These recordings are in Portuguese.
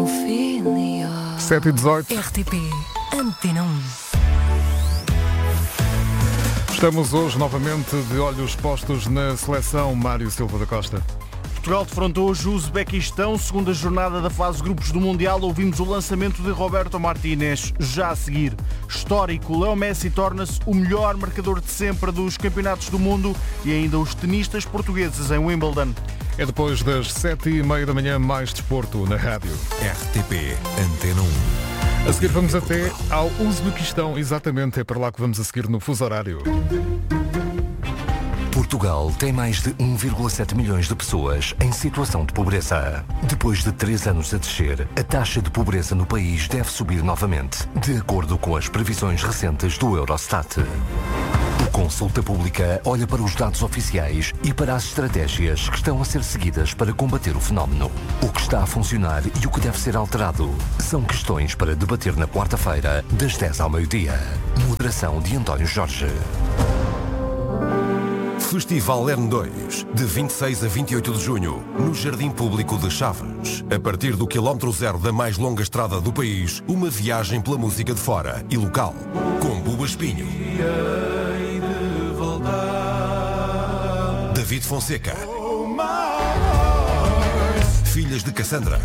7h18. RTP Antena 1. Estamos hoje novamente de olhos postos na seleção. Mário Silva da Costa. Portugal defrontou hoje o Uzbequistão, segunda jornada da fase de grupos do Mundial. Ouvimos o lançamento de Roberto Martínez. Já a seguir, histórico, Leo Messi torna-se o melhor marcador de sempre dos campeonatos do mundo e ainda os tenistas portugueses em Wimbledon. É depois das 7h30 da manhã, mais desporto na rádio. RTP Antena 1. A seguir vamos até ao Uzbequistão, exatamente, é para lá que vamos a seguir no fuso horário. Portugal tem mais de 1,7 milhões de pessoas em situação de pobreza. Depois de 3 anos a descer, a taxa de pobreza no país deve subir novamente, de acordo com as previsões recentes do Eurostat. O Consulta Pública olha para os dados oficiais e para as estratégias que estão a ser seguidas para combater o fenómeno. O que está a funcionar e o que deve ser alterado são questões para debater na quarta-feira, das 10 ao meio-dia. Moderação de António Jorge. Festival N2, de 26 a 28 de junho, no Jardim Público de Chaves. A partir do quilómetro zero da mais longa estrada do país, uma viagem pela música de fora e local, com Buba Espinho, David Fonseca, Filhas de Cassandra,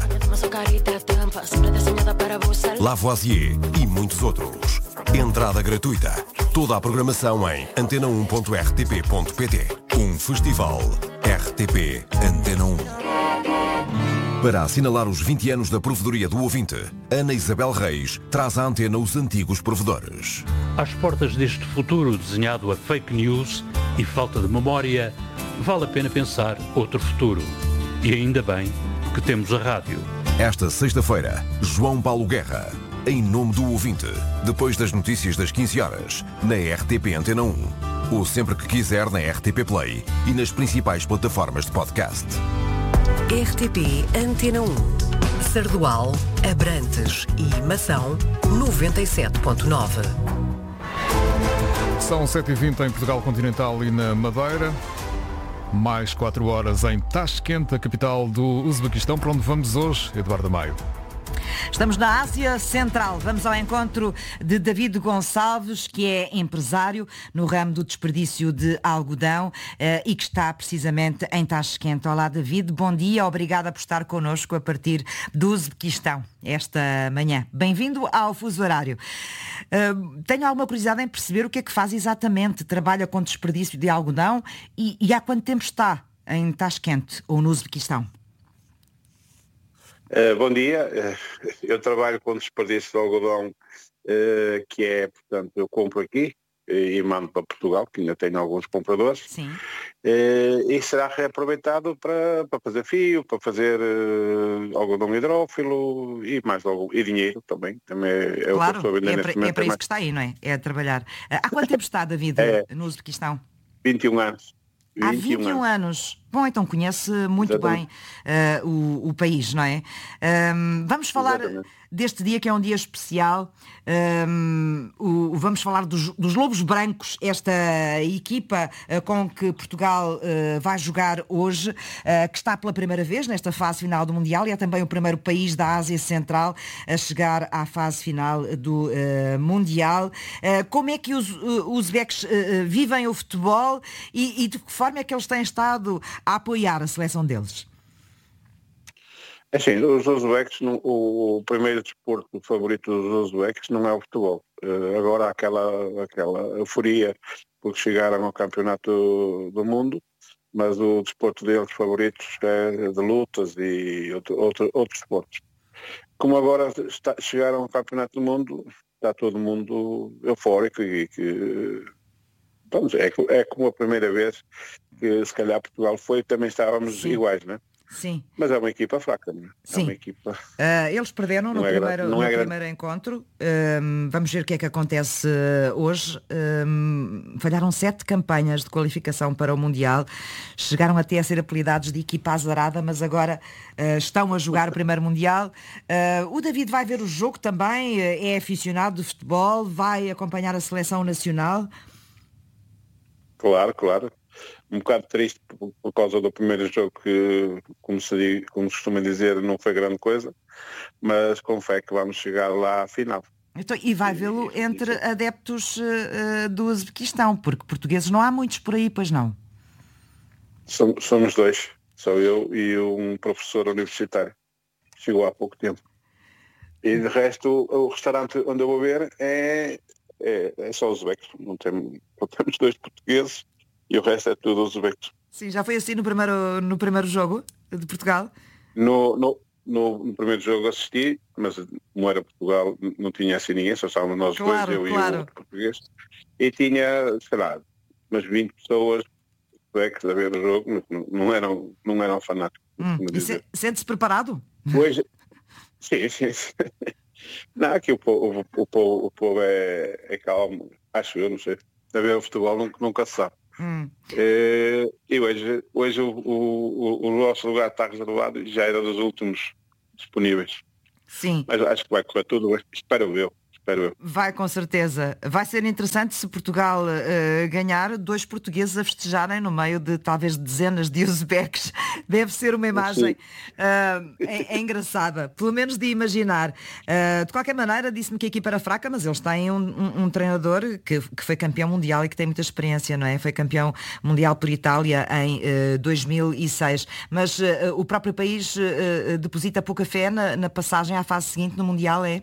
Lavoisier e muitos outros. Entrada gratuita. Toda a programação em antena1.rtp.pt. Um festival RTP Antena 1. Para assinalar os 20 anos da Provedoria do Ouvinte, Ana Isabel Reis traz à antena os antigos provedores. Às portas deste futuro desenhado a fake news e falta de memória, vale a pena pensar outro futuro. E ainda bem que temos a rádio. Esta sexta-feira, João Paulo Guerra, em nome do ouvinte, depois das notícias das 15 horas, na RTP Antena 1, ou sempre que quiser na RTP Play e nas principais plataformas de podcast. RTP Antena 1. Sardual, Abrantes e Mação 97.9. São 7h20 em Portugal Continental e na Madeira. Mais 4 horas em Tashkent, a capital do Uzbequistão, para onde vamos hoje, Eduardo Maio. Estamos na Ásia Central. Vamos ao encontro de David Gonçalves, que é empresário no ramo do desperdício de algodão e que está precisamente em Tashkent. Olá, David. Bom dia. Obrigada por estar connosco a partir do Uzbequistão esta manhã. Bem-vindo ao fuso horário. Tenho alguma curiosidade em perceber o que é que faz exatamente. Trabalha com desperdício de algodão e há quanto tempo está em Tashkent ou no Uzbequistão? Bom dia, eu trabalho com desperdício de algodão, que é, portanto, eu compro aqui e mando para Portugal, que ainda tenho alguns compradores. Sim. E será reaproveitado para fazer fio, para fazer algodão hidrófilo e mais algum, e dinheiro também é claro, o que eu estou a vender neste momento. É para isso que está aí, não é? É a trabalhar. Há quanto tempo está, David, no Uzbequistão? 21 anos. Há 21 anos. Bom, então conhece muito bem o país, não é? Vamos falar deste dia, que é um dia especial. Vamos falar dos Lobos Brancos, esta equipa com que Portugal vai jogar hoje, que está pela primeira vez nesta fase final do Mundial e é também o primeiro país da Ásia Central a chegar à fase final do Mundial. Como é que os uzbeques vivem o futebol e de que forma é que eles têm estado a apoiar a seleção deles? Assim, os uzbeques, o primeiro desporto favorito dos uzbeques não é o futebol. Agora há aquela euforia porque chegaram ao campeonato do mundo, mas o desporto deles favoritos é de lutas e outros desportos. Como agora chegaram ao campeonato do mundo, está todo mundo eufórico e que vamos, é como a primeira vez que se calhar Portugal foi, também estávamos iguais, não é? Sim. Mas é uma equipa fraca, não é? Sim. É uma equipa... Eles perderam no primeiro encontro. Vamos ver o que é que acontece hoje. Falharam 7 campanhas de qualificação para o Mundial. Chegaram até a ser apelidados de equipa azarada, mas agora estão a jogar o primeiro Mundial. O David vai ver o jogo também, é aficionado de futebol, vai acompanhar a seleção nacional. Claro. um bocado triste por causa do primeiro jogo que, como se costuma dizer, não foi grande coisa, mas com fé que vamos chegar lá à final. Então, e vai vê-lo entre adeptos do Uzbequistão, porque portugueses não há muitos por aí, pois não? Somos dois, sou eu e um professor universitário. Chegou há pouco tempo. E de resto, o restaurante onde eu vou ver é só uzbecos. Não temos 2 portugueses e o resto é tudo uzbecos. Sim, já foi assim no primeiro jogo de Portugal? No primeiro jogo assisti, mas como era Portugal, não tinha assim ninguém, só estávamos nós dois, eu e o outro português. E tinha, sei lá, umas 20 pessoas uzbecos a ver o jogo, mas não eram fanáticos. Sente-se preparado? Hoje, sim. Não, aqui o povo é calmo, acho eu, não sei. A ver o futebol nunca se sabe. E hoje o nosso lugar está reservado e já era dos últimos disponíveis. Sim. Mas acho que vai correr tudo, espero eu. Vai, com certeza. Vai ser interessante se Portugal ganhar, 2 portugueses a festejarem no meio de talvez dezenas de uzbeques. Deve ser uma imagem é engraçada, pelo menos de imaginar. De qualquer maneira, disse-me que a equipa era fraca, mas eles têm um treinador que foi campeão mundial e que tem muita experiência, não é? Foi campeão mundial por Itália em 2006. Mas o próprio país deposita pouca fé na passagem à fase seguinte no Mundial, é?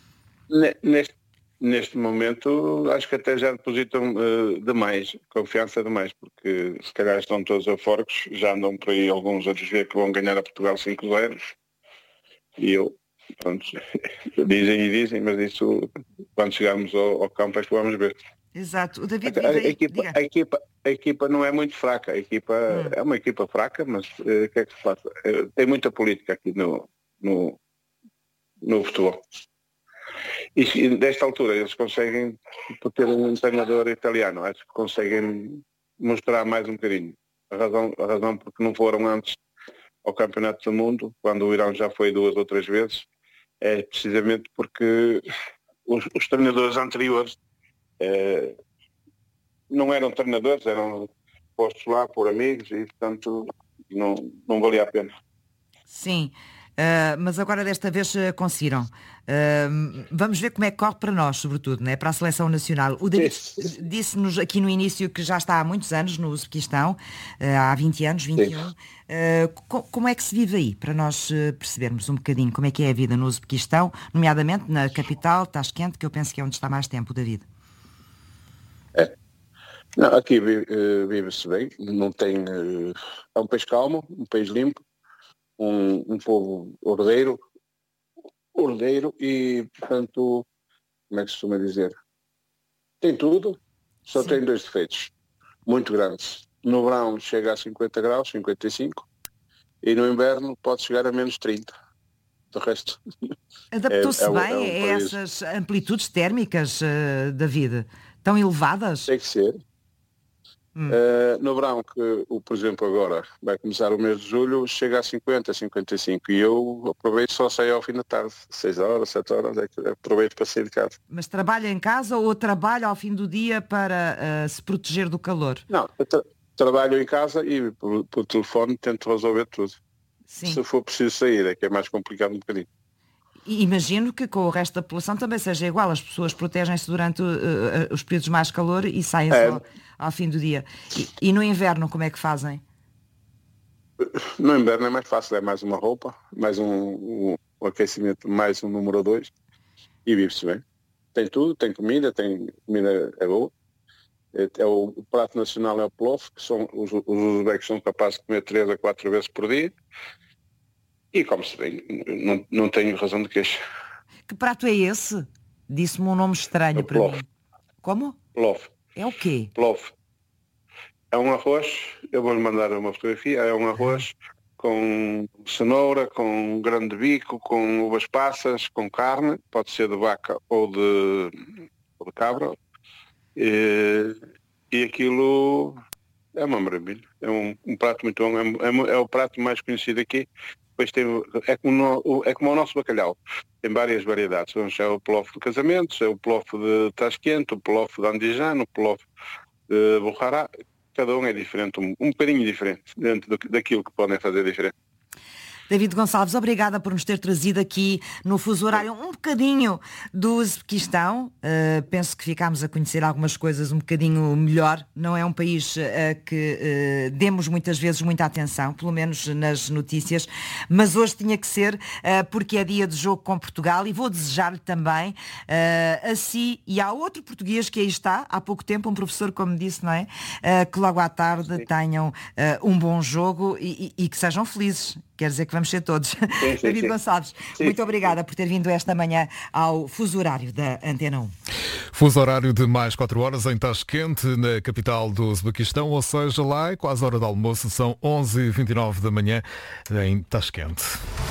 Neste momento acho que até já depositam demais, confiança demais, porque se calhar estão todos eufóricos, já andam por aí alguns a dizer que vão ganhar a Portugal 5-0 e eu, pronto, dizem, mas isso quando chegarmos ao campo é que vamos ver. Exato. O David a equipa não é muito fraca, a equipa é uma equipa fraca, mas o que é que se passa? Tem muita política aqui no futebol. E desta altura eles conseguem, por ter um treinador italiano, acho que conseguem mostrar mais um bocadinho. A razão porque não foram antes ao Campeonato do Mundo, quando o Irão já foi 2 ou 3 vezes, é precisamente porque os treinadores anteriores não eram treinadores, eram postos lá por amigos e, portanto, não valia a pena. Sim. Mas agora desta vez conseguiram. Vamos ver como é que corre para nós, sobretudo, né? Para a seleção nacional. O David disse-nos aqui no início que já está há muitos anos no Uzbequistão, há 20 anos, 21. Como é que se vive aí? Para nós percebermos um bocadinho como é que é a vida no Uzbequistão, nomeadamente na capital, Tashkent, que eu penso que é onde está mais tempo, David. Não, aqui vive-se bem, não tem. É um país calmo, um país limpo. Um povo ordeiro e, portanto, como é que se costuma dizer? Tem tudo, só tem 2 defeitos muito grandes. No verão chega a 50 graus, 55, e no inverno pode chegar a menos 30. Do resto. Adaptou-se bem a essas amplitudes térmicas, David, tão elevadas? Tem que ser. No verão, por exemplo, agora vai começar o mês de julho, chega a 50, 55 e eu aproveito, só saio ao fim da tarde, 6 horas, 7 horas, aproveito para sair de casa. Mas trabalha em casa ou trabalha ao fim do dia para se proteger do calor? Não, eu trabalho em casa e por telefone tento resolver tudo. Sim. Se for preciso sair, é que é mais complicado um bocadinho. E imagino que com o resto da população também seja igual, as pessoas protegem-se durante os períodos de mais calor e saem só ao fim do dia. E no inverno como é que fazem? No inverno é mais fácil, é mais uma roupa, mais um aquecimento, mais um número 2 e vive-se bem. Tem tudo, tem comida é boa. O prato nacional é o plof, que são os uzbecos são capazes de comer 3 a 4 vezes por dia. E come-se bem, não tenho razão de queixa. Que prato é esse? Disse-me um nome estranho para mim. Como? Plof. É o quê? Plof. É um arroz, eu vou-lhe mandar uma fotografia, é um arroz com cenoura, com grande bico, com uvas passas, com carne, pode ser de vaca ou de cabra. E aquilo é uma maravilha. É um prato muito bom, é o prato mais conhecido aqui. É como o nosso bacalhau, tem várias variedades. É o plof de casamentos, é o plof de Tashkent, o plof de Andijan, o plof de Bukhara. cada um é diferente, um bocadinho diferente, dentro daquilo que podem fazer diferente. David Gonçalves, obrigada por nos ter trazido aqui no fuso horário um bocadinho do Uzbequistão. Penso que ficámos a conhecer algumas coisas um bocadinho melhor. Não é um país que demos muitas vezes muita atenção, pelo menos nas notícias, mas hoje tinha que ser porque é dia de jogo com Portugal e vou desejar-lhe também a si e ao outro português que aí está, há pouco tempo, um professor, como disse, não é? Que logo à tarde tenham um bom jogo e que sejam felizes. Quer dizer que vamos ser todos. David Gonçalves, muito obrigada por ter vindo esta manhã ao fuso horário da Antena 1. Fuso horário de mais 4 horas em Tashkent, na capital do Uzbequistão, ou seja, lá é quase hora de almoço, são 11h29 da manhã em Tashkent.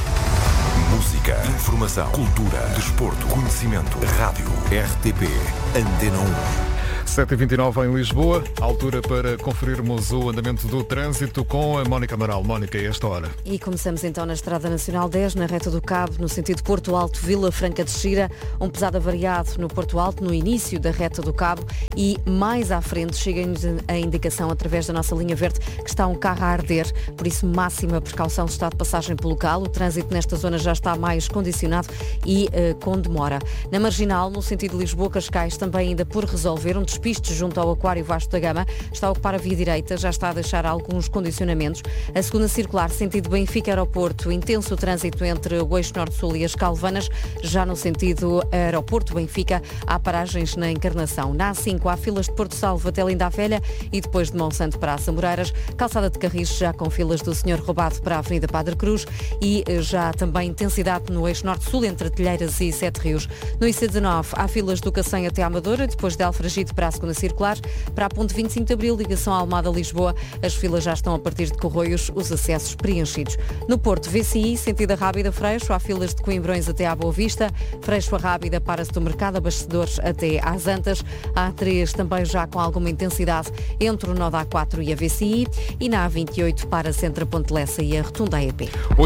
Música, informação, cultura, desporto, conhecimento, rádio, RTP, Antena 1. 7h29 em Lisboa, altura para conferirmos o andamento do trânsito com a Mónica Amaral. Mónica, a esta hora. E começamos então na Estrada Nacional 10, na reta do Cabo, no sentido Porto Alto, Vila Franca de Xira, um pesado avariado no Porto Alto, no início da reta do Cabo, e mais à frente chega-nos a indicação através da nossa linha verde que está um carro a arder, por isso máxima precaução se está de passagem pelo local. O trânsito nesta zona já está mais condicionado e com demora. Na Marginal, no sentido Lisboa-Cascais, também ainda por resolver, um despiste junto ao Aquário Vasco da Gama, está a ocupar a via direita, já está a deixar alguns condicionamentos. A segunda circular, sentido Benfica-Aeroporto, intenso trânsito entre o eixo norte-sul e as Calvanas, já no sentido Aeroporto-Benfica, há paragens na Encarnação. Na A5 há filas de Porto Salvo até Linda a Velha e depois de Monsanto para as Amoreiras, calçada de Carris já com filas do Senhor Roubado para a Avenida Padre Cruz e já também intensidade no eixo norte-sul entre Telheiras e Sete Rios. No IC19 há filas do Cacém até Amadora, depois de Alfragide para a segunda circular, para a ponte 25 de Abril, ligação Almada-Lisboa, as filas já estão a partir de Corroios, os acessos preenchidos. No Porto, VCI, sentido Rábida Freixo, há filas de Coimbrões até à Boa Vista, Freixo a Rábida para-se do Mercado Abastecedores até às Antas, a A3 também já com alguma intensidade entre o nó da A4 e a VCI, e na A28 para-se entre a Ponte Lessa e a Rotunda EP.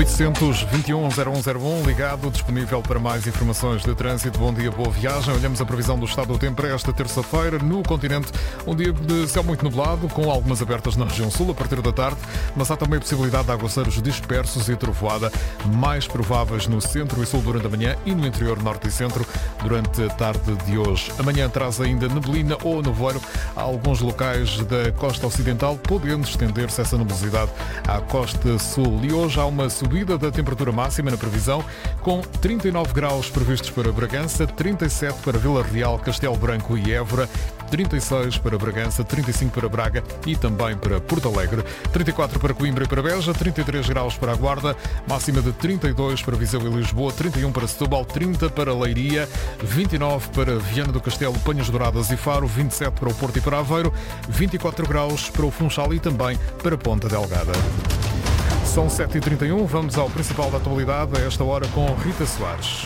821-0101, ligado, disponível para mais informações de trânsito. Bom dia, boa viagem. Olhamos a previsão do estado do tempo para esta terça-feira. No continente, um dia de céu muito nublado, com algumas abertas na região sul a partir da tarde, mas há também a possibilidade de aguaceiros dispersos e trovoada, mais prováveis no centro e sul durante a manhã e no interior norte e centro durante a tarde de hoje. Amanhã traz ainda neblina ou nevoeiro a alguns locais da costa ocidental, podendo estender-se essa nebulosidade à costa sul. E hoje há uma subida da temperatura máxima na previsão, com 39 graus previstos para Bragança, 37 para Vila Real, Castelo Branco e Évora, 36 para Bragança, 35 para Braga e também para Porto Alegre, 34 para Coimbra e para Beja, 33 graus para a Guarda, máxima de 32 para Viseu e Lisboa, 31 para Setúbal, 30 para Leiria, 29 para Viana do Castelo, Panhas Douradas e Faro, 27 para o Porto e para Aveiro, 24 graus para o Funchal e também para Ponta Delgada. São 7h31, vamos ao principal da atualidade, a esta hora com Rita Soares.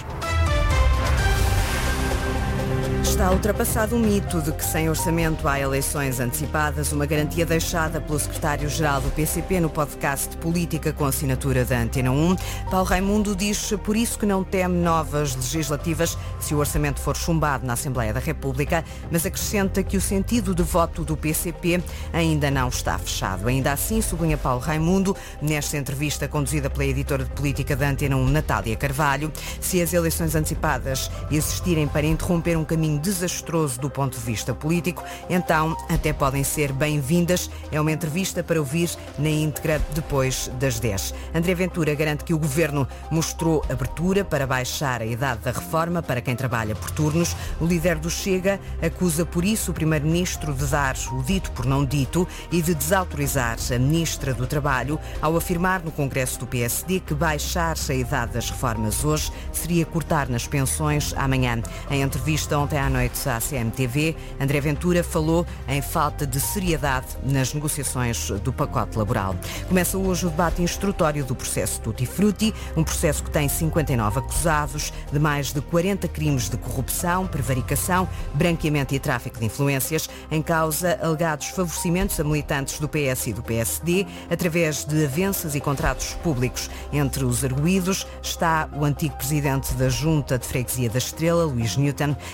Está ultrapassado o mito de que sem orçamento há eleições antecipadas, uma garantia deixada pelo secretário-geral do PCP no podcast Política com assinatura da Antena 1. Paulo Raimundo diz por isso que não teme novas legislativas se o orçamento for chumbado na Assembleia da República, mas acrescenta que o sentido de voto do PCP ainda não está fechado. Ainda assim, sublinha Paulo Raimundo, nesta entrevista conduzida pela editora de Política da Antena 1, Natália Carvalho, se as eleições antecipadas existirem para interromper um caminho desastroso do ponto de vista político, então até podem ser bem-vindas. É uma entrevista para ouvir na íntegra depois das 10. André Ventura garante que o Governo mostrou abertura para baixar a idade da reforma para quem trabalha por turnos. O líder do Chega acusa por isso o Primeiro-Ministro de dar o dito por não dito e de desautorizar a Ministra do Trabalho ao afirmar no Congresso do PSD que baixar a idade das reformas hoje seria cortar nas pensões amanhã. Em entrevista ontem à noite à CMTV, André Ventura falou em falta de seriedade nas negociações do pacote laboral. Começa hoje o debate instrutório do processo Tutti Frutti, um processo que tem 59 acusados de mais de 40 crimes de corrupção, prevaricação, branqueamento e tráfico de influências, em causa alegados favorecimentos a militantes do PS e do PSD através de avanças e contratos públicos. Entre os arguídos está o antigo presidente da Junta de Freguesia da Estrela, Luís Newton, e está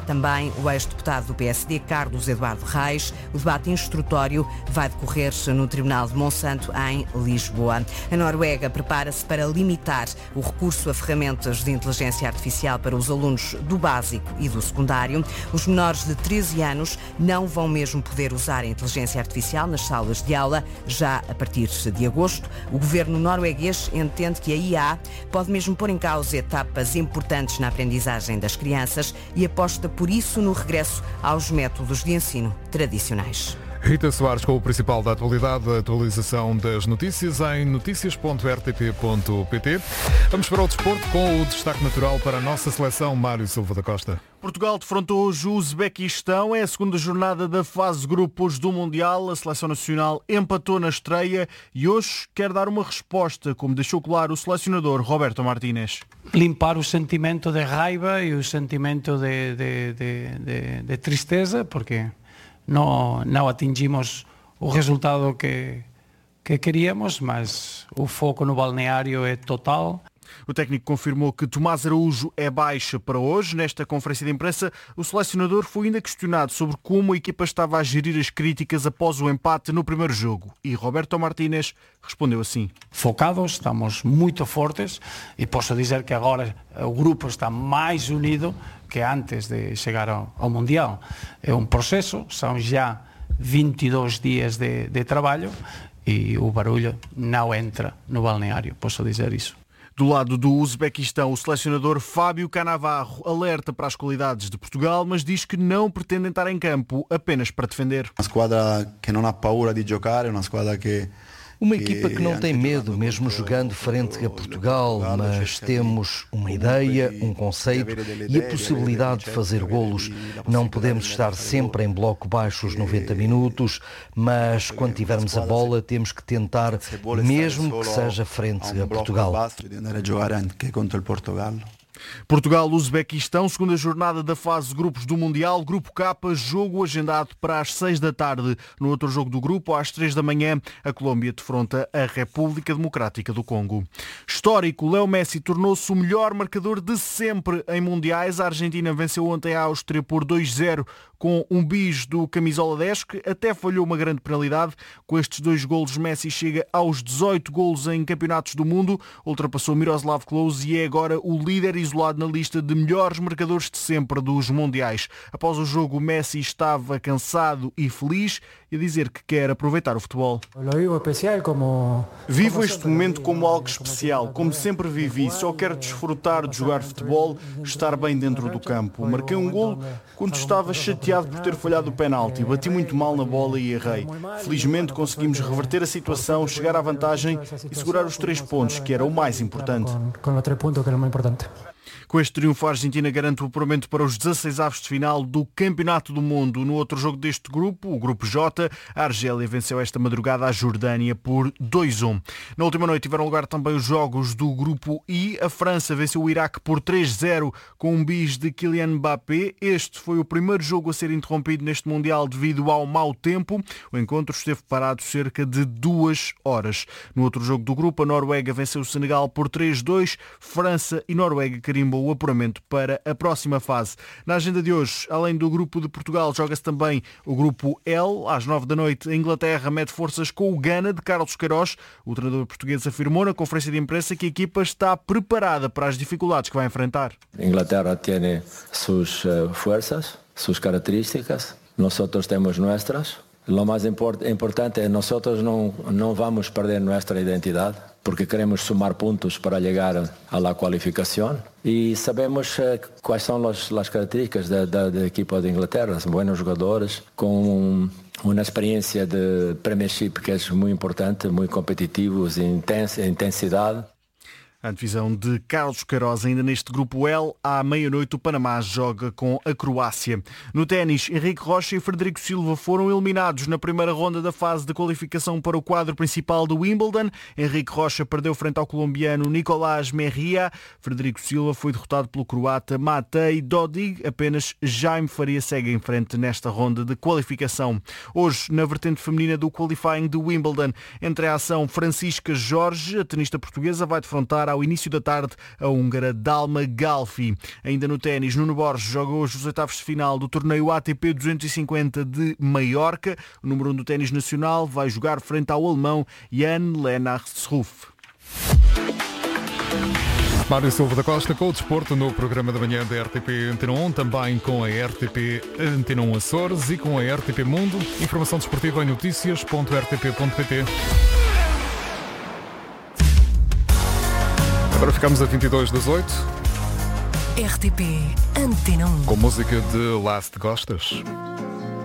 também o ex-deputado do PSD, Carlos Eduardo Reis. O debate instrutório vai decorrer no Tribunal de Monsanto, em Lisboa. A Noruega prepara-se para limitar o recurso a ferramentas de inteligência artificial para os alunos do básico e do secundário. Os menores de 13 anos não vão mesmo poder usar a inteligência artificial nas salas de aula já a partir de agosto. O governo norueguês entende que a IA pode mesmo pôr em causa etapas importantes na aprendizagem das crianças e aposta por isso no regresso aos métodos de ensino tradicionais. Rita Soares com o principal da atualidade, a atualização das notícias em noticias.rtp.pt. Vamos para o desporto com o destaque natural para a nossa seleção, Mário Silva da Costa. Portugal defrontou hoje o Uzbequistão, é a segunda jornada da fase de grupos do Mundial. A seleção nacional empatou na estreia e hoje quer dar uma resposta, como deixou claro o selecionador Roberto Martínez. Limpar o sentimento de raiva e o sentimento de tristeza, porque não atingimos o resultado que queríamos, mas o foco no balneário é total. O técnico confirmou que Tomás Araújo é baixa para hoje. Nesta conferência de imprensa, o selecionador foi ainda questionado sobre como a equipa estava a gerir as críticas após o empate no primeiro jogo. E Roberto Martínez respondeu assim: Focados, estamos muito fortes e posso dizer que agora o grupo está mais unido que antes de chegar ao Mundial. É um processo, são já 22 dias de trabalho e o barulho não entra no balneário, posso dizer isso. Do lado do Uzbequistão, o selecionador Fábio Canavarro alerta para as qualidades de Portugal, mas diz que não pretende entrar em campo apenas para defender. Uma squadra que não há paura de jogar, uma squadra que... Uma equipa que não tem medo, mesmo jogando frente a Portugal, mas temos uma ideia, um conceito e a possibilidade de fazer golos. Não podemos estar sempre em bloco baixo os 90 minutos, mas quando tivermos a bola temos que tentar, mesmo que seja frente a Portugal. Portugal-Uzbequistão, segunda jornada da fase de grupos do Mundial, Grupo K, jogo agendado para as 6 da tarde. No outro jogo do grupo, às 3 da manhã, a Colômbia defronta a República Democrática do Congo. Histórico, Leo Messi tornou-se o melhor marcador de sempre em Mundiais. A Argentina venceu ontem a Áustria por 2-0 com um bis do camisola 10, que até falhou uma grande penalidade. Com estes 2 golos, Messi chega aos 18 golos em campeonatos do mundo, ultrapassou Miroslav Klose e é agora o líder isolado na lista de melhores marcadores de sempre dos Mundiais. Após o jogo, Messi estava cansado e feliz e a dizer que quer aproveitar o futebol. Vivo este momento como algo especial, como sempre vivi. Só quero desfrutar de jogar futebol, estar bem dentro do campo. Marquei um golo quando estava chateado por ter falhado o penalti. Bati muito mal na bola e errei. Felizmente conseguimos reverter a situação, chegar à vantagem e segurar os 3 pontos, que era o mais importante. Com este triunfo, a Argentina garante o apuramento para os 16avos de final do Campeonato do Mundo. No outro jogo deste grupo, o Grupo J, a Argélia venceu esta madrugada a Jordânia por 2-1. Na última noite tiveram lugar também os jogos do Grupo I. A França venceu o Iraque por 3-0 com um bis de Kylian Mbappé. Este foi o primeiro jogo a ser interrompido neste Mundial devido ao mau tempo. O encontro esteve parado cerca de 2 horas. No outro jogo do grupo, a Noruega venceu o Senegal por 3-2. França e Noruega carimbam o apuramento para a próxima fase. Na agenda de hoje, além do grupo de Portugal, joga-se também o grupo L. Às 9 da noite, a Inglaterra mede forças com o Ghana de Carlos Queiroz. O treinador português afirmou na conferência de imprensa que a equipa está preparada para as dificuldades que vai enfrentar. A Inglaterra tem suas forças, suas características. Nós temos nuestras. Lo más importante es nosotros no vamos a perder nuestra identidad porque queremos sumar puntos para llegar a la cualificación y sabemos cuáles son las características del equipo de Inglaterra. Buenos jugadores con una experiencia de Premiership que es muy importante, muy competitivos, intensidad. A divisão de Carlos Queiroz, ainda neste grupo L, à meia-noite o Panamá joga com a Croácia. No ténis, Henrique Rocha e Frederico Silva foram eliminados na primeira ronda da fase de qualificação para o quadro principal do Wimbledon. Henrique Rocha perdeu frente ao colombiano Nicolás Merria. Frederico Silva foi derrotado pelo croata Matej Dodig. Apenas Jaime Faria segue em frente nesta ronda de qualificação. Hoje, na vertente feminina do qualifying do Wimbledon, entre a ação Francisca Jorge, a tenista portuguesa vai defrontar a ao início da tarde a húngara Dalma Galfi. Ainda no ténis, Nuno Borges joga hoje os oitavos de final do torneio ATP 250 de Maiorca. O número 1 do ténis nacional vai jogar frente ao alemão Jan-Lennart Struff. Mário Silva da Costa com o desporto no programa da manhã da RTP Antena 1, também com a RTP Antena 1 Açores e com a RTP Mundo. Informação desportiva em notícias.rtp.pt. Agora ficamos a 22 das 8. RTP Antena 1. Com música de Last Gostas.